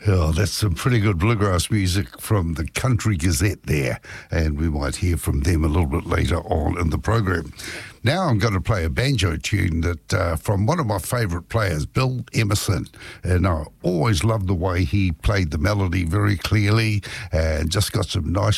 Oh, that's some pretty good bluegrass music from the Country Gazette there, and we might hear from them a little bit later on in the program. Now I'm going to play a banjo tune that from one of my favourite players, Bill Emerson, and I always loved the way he played the melody very clearly and just got some nice